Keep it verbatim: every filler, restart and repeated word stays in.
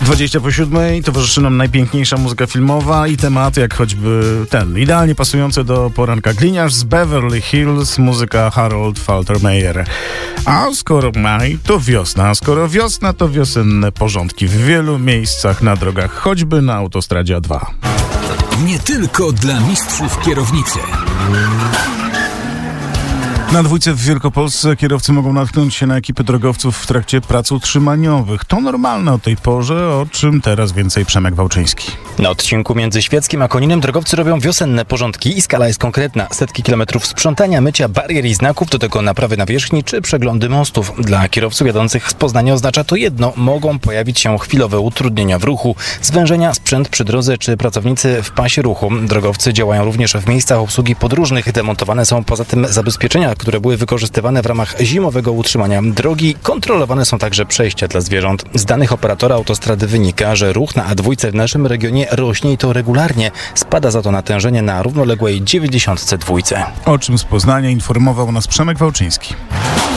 dwadzieścia po siódmej towarzyszy nam najpiękniejsza muzyka filmowa i tematy jak choćby ten, idealnie pasujący do poranka. Gliniarz z Beverly Hills, muzyka Harold Faltermeyer. A skoro maj, to wiosna, a skoro wiosna, to wiosenne porządki w wielu miejscach na drogach, choćby na autostradzie A dwa. Nie tylko dla mistrzów kierownicy. Na dwójce w Wielkopolsce kierowcy mogą natknąć się na ekipy drogowców w trakcie prac utrzymaniowych. To normalne o tej porze, o czym teraz więcej Przemek Wałczyński. Na odcinku między Świeckiem a Koninem drogowcy robią wiosenne porządki i skala jest konkretna. Setki kilometrów sprzątania, mycia barier i znaków, do tego naprawy nawierzchni czy przeglądy mostów. Dla kierowców jadących z Poznania oznacza to jedno. Mogą pojawić się chwilowe utrudnienia w ruchu, zwężenia, sprzęt przy drodze czy pracownicy w pasie ruchu. Drogowcy działają również w miejscach obsługi podróżnych. Demontowane są poza tym zabezpieczenia, które były wykorzystywane w ramach zimowego utrzymania drogi. Kontrolowane są także przejścia dla zwierząt. Z danych operatora autostrady wynika, że ruch na A dwa w naszym regionie rośnie i to regularnie. Spada za to natężenie na równoległej dziewięćdziesiątce dwójce. O czym z Poznania informował nas Przemek Wałczyński.